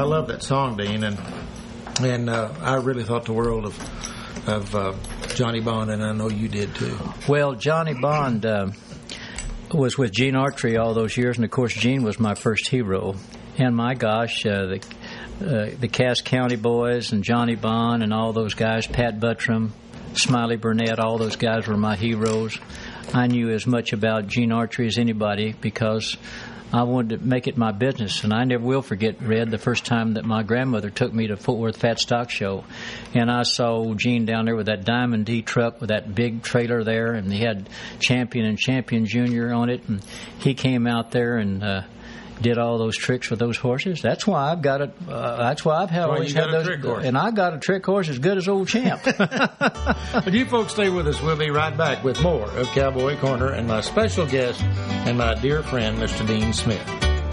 love that song, Dean, and I really thought the world of Johnny Bond, and I know you did too. Well, Johnny Bond was with Gene Autry all those years, and of course Gene was my first hero. And my gosh, the Cass County Boys and Johnny Bond and all those guys, Pat Buttram, Smiley Burnett, all those guys were my heroes. I knew as much about Gene Autry as anybody because I wanted to make it my business, and I never will forget, Red, the first time that my grandmother took me to Fort Worth Fat Stock Show, and I saw Gene down there with that Diamond D truck with that big trailer there, and he had Champion and Champion Jr. on it, and he came out there and did all those tricks with those horses. That's why I've got it. That's why I've always had those. Trick horse. And I got a trick horse as good as old Champ. But you folks stay with us. We'll be right back with more of Cowboy Corner and my special guest and my dear friend, Mr. Dean Smith.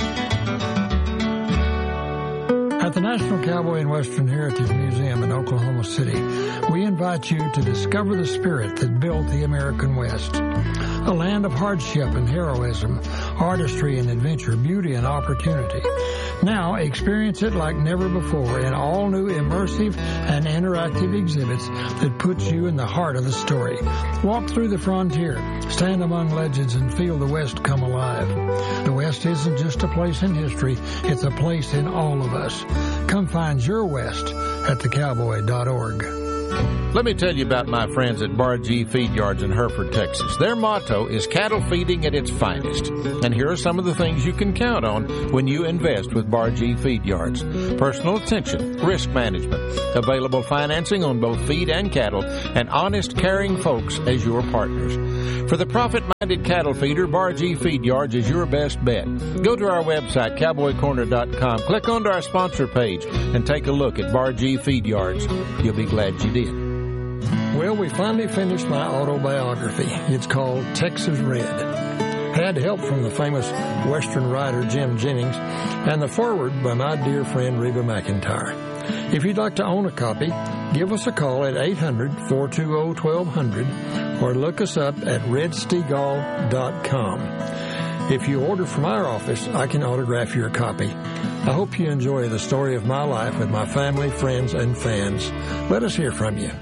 At the National Cowboy and Western Heritage Museum in Oklahoma City, we invite you to discover the spirit that built the American West. A land of hardship and heroism, artistry and adventure, beauty and opportunity. Now experience it like never before in all new immersive and interactive exhibits that put you in the heart of the story. Walk through the frontier, stand among legends, and feel the West come alive. The West isn't just a place in history, it's a place in all of us. Come find your West at thecowboy.org. Let me tell you about my friends at Bar G Feed Yards in Hereford, Texas. Their motto is cattle feeding at its finest. And here are some of the things you can count on when you invest with Bar G Feed Yards. Personal attention, risk management, available financing on both feed and cattle, and honest, caring folks as your partners. For the profit-minded cattle feeder, Bar G Feed Yards is your best bet. Go to our website, cowboycorner.com, click onto our sponsor page, and take a look at Bar G Feed Yards. You'll be glad you did. Well, we finally finished my autobiography. It's called Texas Red. Had help from the famous Western writer Jim Jennings and the foreword by my dear friend Reba McEntire. If you'd like to own a copy, give us a call at 800-420-1200 or look us up at redstegall.com. If you order from our office, I can autograph your copy. I hope you enjoy the story of my life with my family, friends, and fans. Let us hear from you.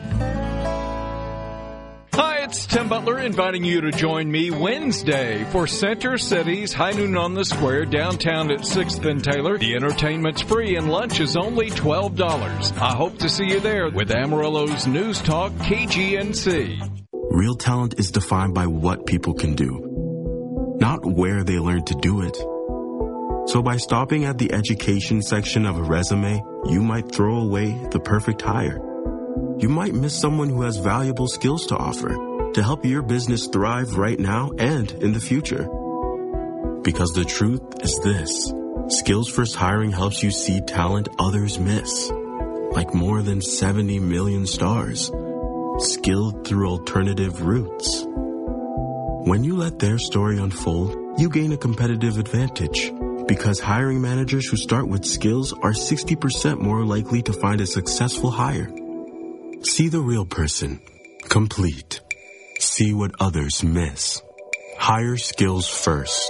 It's Tim Butler inviting you to join me Wednesday for Center City's High Noon on the Square downtown at 6th and Taylor. The entertainment's free and lunch is only $12. I hope to see you there with Amarillo's News Talk KGNC. Real talent is defined by what people can do, not where they learn to do it. So by stopping at the education section of a resume, you might throw away the perfect hire. You might miss someone who has valuable skills to offer to help your business thrive right now and in the future. Because the truth is this: Skills First Hiring helps you see talent others miss, like more than 70 million stars, skilled through alternative routes. When you let their story unfold, you gain a competitive advantage, because hiring managers who start with skills are 60% more likely to find a successful hire. See the real person, complete. See what others miss. Hire skills first.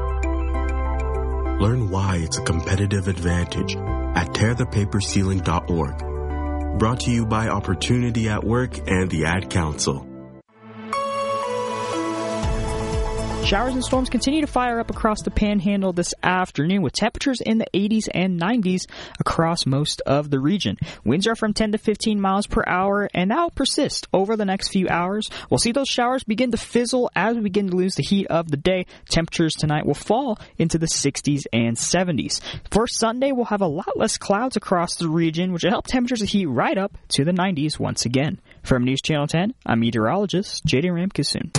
Learn why it's a competitive advantage at tearthepaperceiling.org. Brought to you by Opportunity at Work and the Ad Council. Showers and storms continue to fire up across the Panhandle this afternoon with temperatures in the 80s and 90s across most of the region. Winds are from 10 to 15 miles per hour, and that will persist over the next few hours. We'll see those showers begin to fizzle as we begin to lose the heat of the day. Temperatures tonight will fall into the 60s and 70s. For Sunday, we'll have a lot less clouds across the region, which will help temperatures heat right up to the 90s once again. From News Channel 10, I'm meteorologist J.D. Ramkisoon.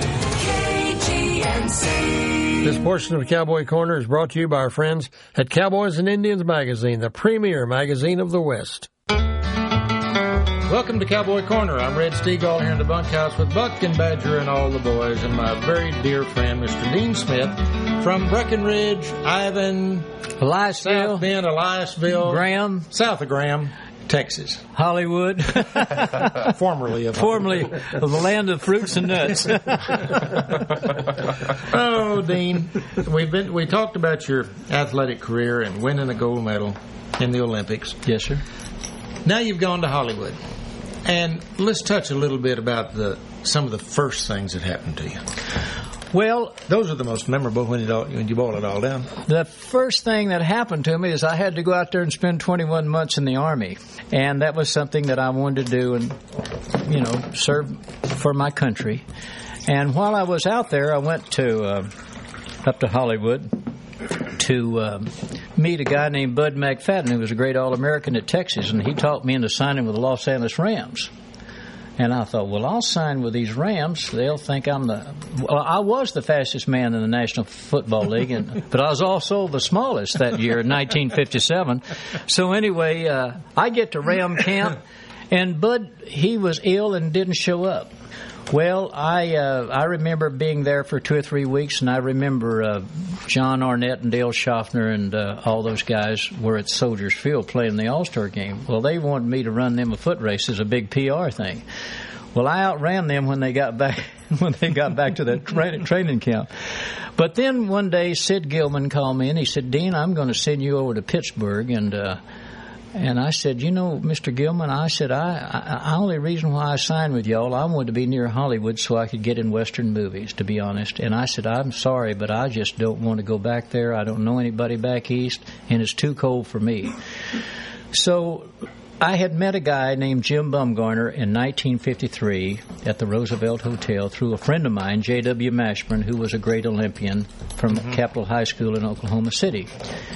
This portion of Cowboy Corner is brought to you by our friends at Cowboys and Indians Magazine, the premier magazine of the West. Welcome to Cowboy Corner. I'm Red Stegall here in the bunkhouse with Buck and Badger and all the boys, and my very dear friend, Mr. Dean Smith, from Breckenridge, Ivan, Eliasville, South Bend, Eliasville, Graham, south of Graham, Texas. Hollywood. Formerly of the land of fruits and nuts. Oh, Dean, we talked about your athletic career and winning a gold medal. in the Olympics. Yes, sir. Now you've gone to Hollywood. And let's touch a little bit about some of the first things that happened to you. Well, those are the most memorable when you boil it all down. The first thing that happened to me is I had to go out there and spend 21 months in the Army. And that was something that I wanted to do and, serve for my country. And while I was out there, I went up to Hollywood to meet a guy named Bud McFadden, who was a great All-American at Texas, and he talked me into signing with the Los Angeles Rams. And I thought, well, I'll sign with these Rams. They'll think I was the fastest man in the National Football League, but I was also the smallest that year in 1957. So anyway, I get to Ram camp, and Bud, he was ill and didn't show up. Well, I remember being there for 2 or 3 weeks, and I remember John Arnett and Dale Schaffner and all those guys were at Soldiers Field playing the All-Star game. Well, they wanted me to run them a foot race as a big PR thing. Well, I outran them when they got back to the training camp. But then one day, Sid Gilman called me, and he said, "Dean, I'm going to send you over to Pittsburgh." And I said, Mr. Gilman, I said, I only reason why I signed with y'all, I wanted to be near Hollywood so I could get in Western movies, to be honest. And I said, I'm sorry, but I just don't want to go back there. I don't know anybody back east, and it's too cold for me. So I had met a guy named Jim Bumgarner in 1953 at the Roosevelt Hotel through a friend of mine, J.W. Mashburn, who was a great Olympian from Capitol High School in Oklahoma City.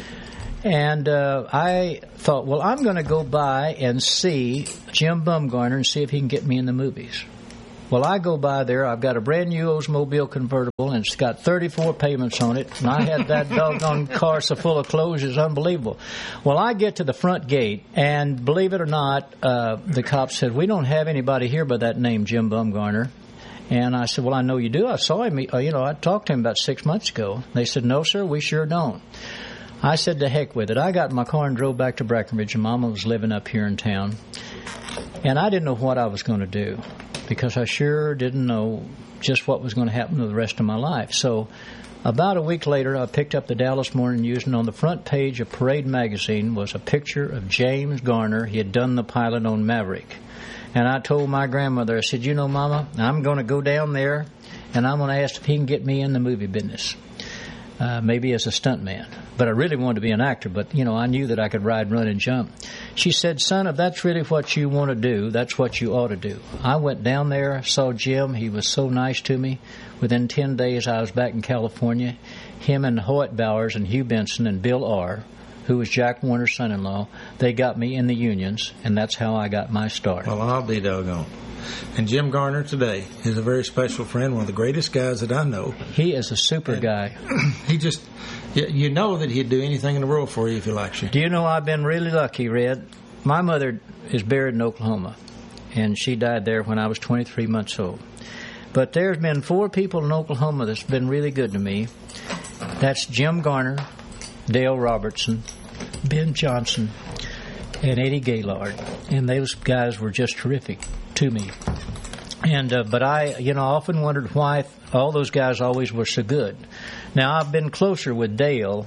And I thought, well, I'm going to go by and see Jim Bumgarner and see if he can get me in the movies. Well, I go by there. I've got a brand-new Oldsmobile convertible, and it's got 34 payments on it. And I had that doggone car so full of clothes, it's unbelievable. Well, I get to the front gate, and believe it or not, the cop said, we don't have anybody here by that name, Jim Bumgarner. And I said, well, I know you do. I saw him. I talked to him about 6 months ago. They said, no, sir, we sure don't. I said, to heck with it. I got in my car and drove back to Breckenridge, and Mama was living up here in town. And I didn't know what I was going to do because I sure didn't know just what was going to happen to the rest of my life. So about a week later, I picked up the Dallas Morning News, and on the front page of Parade magazine was a picture of James Garner. He had done the pilot on Maverick. And I told my grandmother, I said, Mama, I'm going to go down there, and I'm going to ask if he can get me in the movie business. Maybe as a stuntman. But I really wanted to be an actor, but, I knew that I could ride, run, and jump. She said, son, if that's really what you want to do, that's what you ought to do. I went down there, saw Jim. He was so nice to me. Within 10 days, I was back in California. Him and Hoyt Bowers and Hugh Benson and Bill R., who was Jack Warner's son-in-law, they got me in the unions, and that's how I got my start. Well, I'll be doggone. And Jim Garner today is a very special friend, one of the greatest guys that I know. He is a super guy. He just, you know that he'd do anything in the world for you if he likes you. Do you know I've been really lucky, Red? My mother is buried in Oklahoma, and she died there when I was 23 months old. But there's been 4 people in Oklahoma that's been really good to me. That's Jim Garner, Dale Robertson, Ben Johnson, and Eddie Gaylord. And those guys were just terrific to me. And but I often wondered why all those guys always were so good. Now, I've been closer with Dale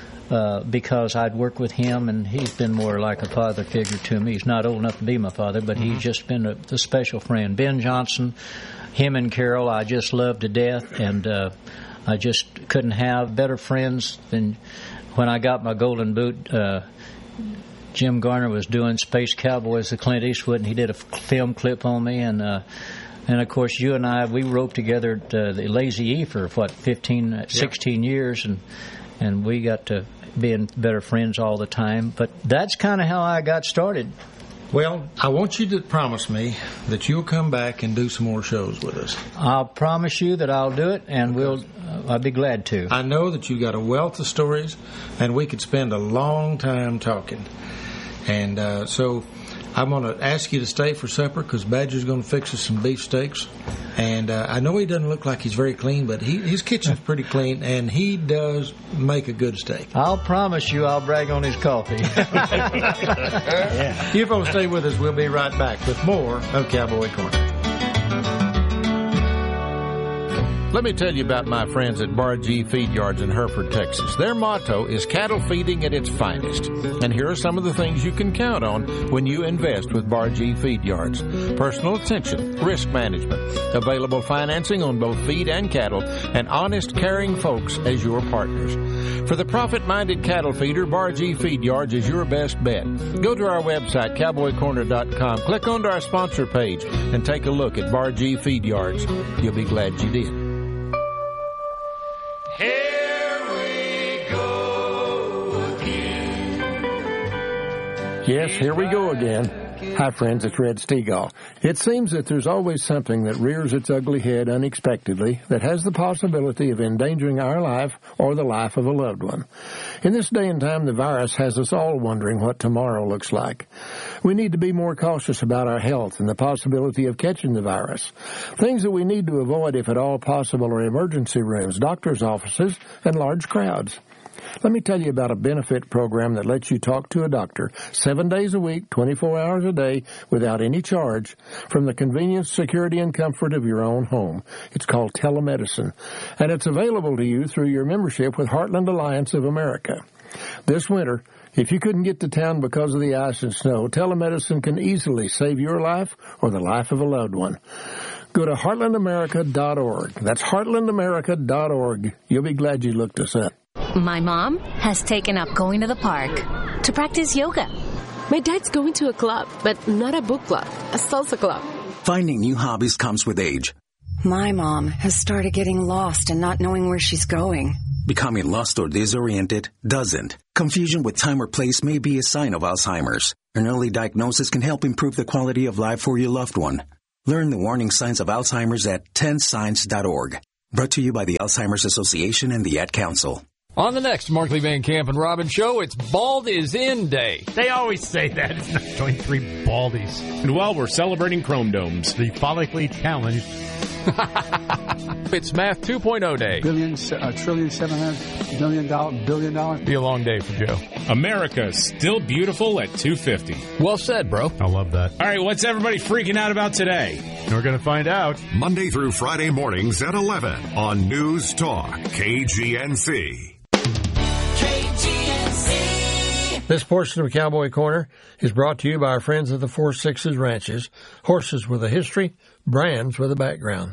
because I'd worked with him, and he's been more like a father figure to me. He's not old enough to be my father, but he's just been a special friend. Ben Johnson, him and Carol, I just loved to death, and I just couldn't have better friends than when I got my Golden Boot. Jim Garner was doing Space Cowboys with Clint Eastwood, and he did a film clip on me. And of course, you and I, we roped together at the Lazy E for, 16 years, and we got to being better friends all the time. But that's kind of how I got started. Well, I want you to promise me that you'll come back and do some more shows with us. I'll promise you that I'll do it, and I'll be glad to. I know that you got a wealth of stories, and we could spend a long time talking. And so I'm going to ask you to stay for supper because Badger's going to fix us some beef steaks. And I know he doesn't look like he's very clean, but his kitchen's pretty clean, and he does make a good steak. I'll promise you I'll brag on his coffee. Yeah. You folks stay with us. We'll be right back with more of Cowboy Corner. Let me tell you about my friends at Bar G Feed Yards in Hereford, Texas. Their motto is cattle feeding at its finest. And here are some of the things you can count on when you invest with Bar G Feed Yards. Personal attention, risk management, available financing on both feed and cattle, and honest, caring folks as your partners. For the profit-minded cattle feeder, Bar G Feed Yards is your best bet. Go to our website, cowboycorner.com, click onto our sponsor page, and take a look at Bar G Feed Yards. You'll be glad you did. Here we go again. Yes, here we go again. Hi, friends, it's Red Stegall. It seems that there's always something that rears its ugly head unexpectedly that has the possibility of endangering our life or the life of a loved one. In this day and time, the virus has us all wondering what tomorrow looks like. We need to be more cautious about our health and the possibility of catching the virus. Things that we need to avoid, if at all possible, are emergency rooms, doctors' offices, and large crowds. Let me tell you about a benefit program that lets you talk to a doctor 7 days a week, 24 hours a day, without any charge, from the convenience, security, and comfort of your own home. It's called telemedicine, and it's available to you through your membership with Heartland Alliance of America. This winter, if you couldn't get to town because of the ice and snow, telemedicine can easily save your life or the life of a loved one. Go to heartlandamerica.org. That's heartlandamerica.org. You'll be glad you looked us up. My mom has taken up going to the park to practice yoga. My dad's going to a club, but not a book club, a salsa club. Finding new hobbies comes with age. My mom has started getting lost and not knowing where she's going. Becoming lost or disoriented doesn't. Confusion with time or place may be a sign of Alzheimer's. An early diagnosis can help improve the quality of life for your loved one. Learn the warning signs of Alzheimer's at 10signs.org. Brought to you by the Alzheimer's Association and the Ad Council. On the next Markley Van Camp and Robin show, it's Bald is In Day. They always say that. It's not 23 baldies. And while we're celebrating Chrome Domes, the follically challenged. It's Math 2.0 Day. $1,700 billion. Be a long day for Joe. America still beautiful at 250. Well said, bro. I love that. All right, what's everybody freaking out about today? We're going to find out. Monday through Friday mornings at 11 on News Talk, KGNC. This portion of Cowboy Corner is brought to you by our friends at the 4 Sixes Ranches, horses with a history, brands with a background.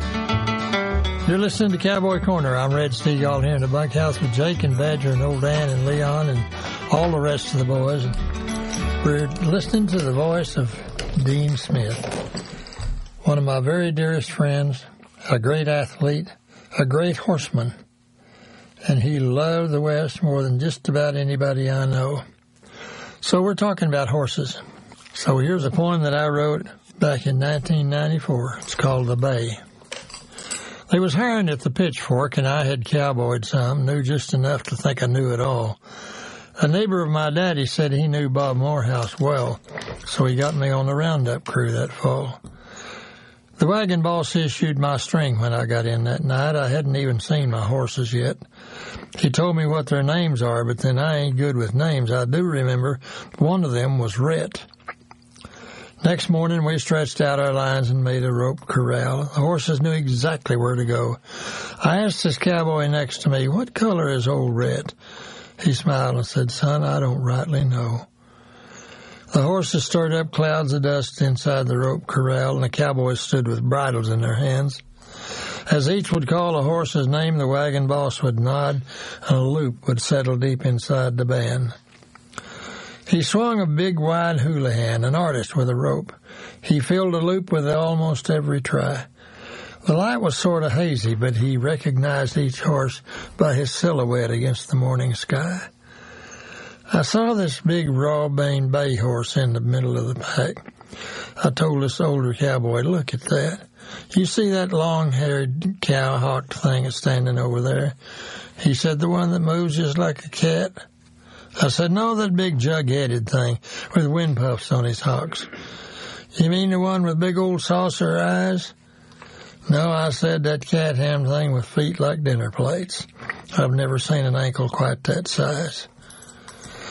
You're listening to Cowboy Corner. I'm Red Stegall here in the bunkhouse with Jake and Badger and Old Dan and Leon and all the rest of the boys. We're listening to the voice of Dean Smith, one of my very dearest friends, a great athlete, a great horseman. And he loved the West more than just about anybody I know. So we're talking about horses. So here's a poem that I wrote back in 1994. It's called The Bay. They was hiring at the Pitchfork, and I had cowboyed some, knew just enough to think I knew it all. A neighbor of my daddy said he knew Bob Morehouse well, so he got me on the roundup crew that fall. The wagon boss issued my string when I got in that night. I hadn't even seen my horses yet. He told me what their names are, but then I ain't good with names. I do remember one of them was Rhett. Next morning, we stretched out our lines and made a rope corral. The horses knew exactly where to go. I asked this cowboy next to me, "What color is old Rhett?" He smiled and said, "Son, I don't rightly know." The horses stirred up clouds of dust inside the rope corral, and the cowboys stood with bridles in their hands. As each would call a horse's name, the wagon boss would nod, and a loop would settle deep inside the band. He swung a big, wide houlihan, an artist with a rope. He filled a loop with almost every try. The light was sort of hazy, but he recognized each horse by his silhouette against the morning sky. I saw this big, raw-boned bay horse in the middle of the pack. I told this older cowboy, "Look at that. You see that long-haired cow-hawked thing standing over there?" He said, "The one that moves just like a cat?" I said, "No, that big jug-headed thing with wind puffs on his hocks." "You mean the one with big old saucer eyes?" "No," I said, "that cat-ham thing with feet like dinner plates. I've never seen an ankle quite that size."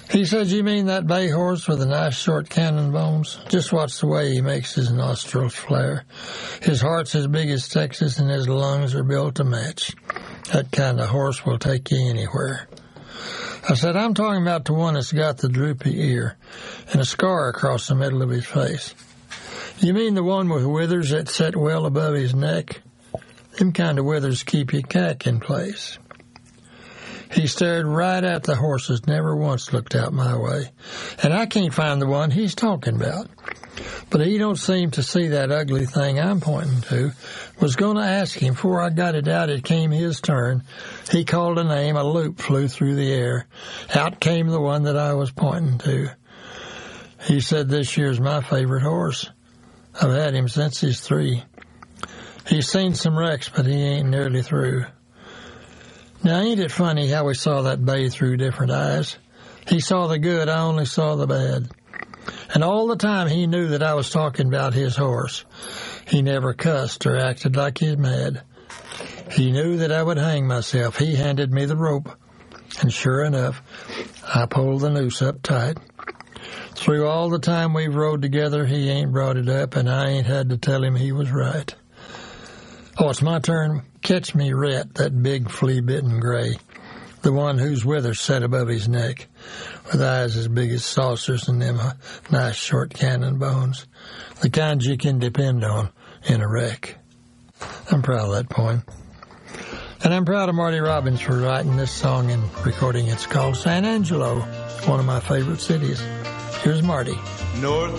He said, "You mean that bay horse with the nice short cannon bones? Just watch the way he makes his nostrils flare. His heart's as big as Texas and his lungs are built to match. That kind of horse will take you anywhere." I said, "I'm talking about the one that's got the droopy ear and a scar across the middle of his face. You mean the one with withers that set well above his neck? Them kind of withers keep your cack in place." He stared right at the horses, never once looked out my way. And I can't find the one he's talking about. But he don't seem to see that ugly thing I'm pointing to. Was going to ask him. Before I got it out, it came his turn. He called a name. A loop flew through the air. Out came the one that I was pointing to. He said, "This year's my favorite horse. I've had him since he's 3. He's seen some wrecks, but he ain't nearly through." Now, ain't it funny how we saw that bay through different eyes? He saw the good, I only saw the bad. And all the time he knew that I was talking about his horse. He never cussed or acted like he's mad. He knew that I would hang myself. He handed me the rope. And sure enough, I pulled the noose up tight. Through all the time we've rode together, he ain't brought it up, and I ain't had to tell him he was right. Oh, it's my turn. Catch me Rhett, that big flea-bitten gray, the one whose withers set above his neck, with eyes as big as saucers and them nice short cannon bones, the kind you can depend on in a wreck. I'm proud of that poem. And I'm proud of Marty Robbins for writing this song and recording it. It's called San Angelo, one of my favorite cities. Here's Marty. North